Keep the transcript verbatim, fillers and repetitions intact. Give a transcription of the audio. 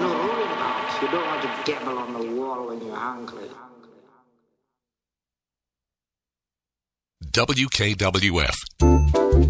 no ruling out. You don't want the devil on the wall when you're hungry. W K W F